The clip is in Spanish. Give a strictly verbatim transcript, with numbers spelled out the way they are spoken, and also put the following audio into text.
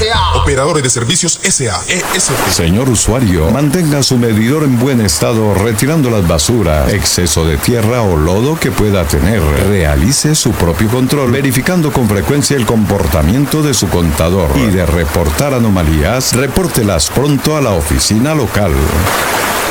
S A Operadores de Servicios S A E S P. Señor usuario, mantenga su medidor en buen estado retirando las basuras, exceso de tierra o lodo que pueda tener. Realice su propio control, verificando con frecuencia el comportamiento de su contador. Y de reportar anomalías, repórtelas pronto a la oficina local.